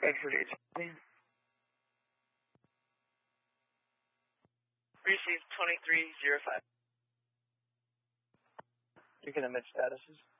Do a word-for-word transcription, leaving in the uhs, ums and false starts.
Bedford eight seventeen. Received twenty-three zero five. You can emit statuses.